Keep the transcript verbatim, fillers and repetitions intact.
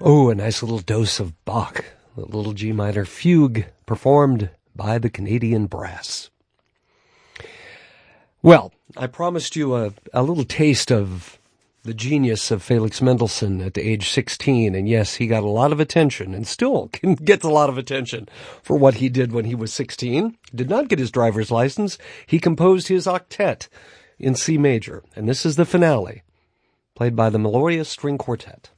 Oh, a nice little dose of Bach, a little G minor fugue performed by the Canadian Brass. Well, I promised you a, a little taste of the genius of Felix Mendelssohn at age sixteen, and yes, he got a lot of attention, and still can get a lot of attention for what he did when he was sixteen. Did not get his driver's license. He composed his octet in C major, and this is the finale, played by the Melodia String Quartet.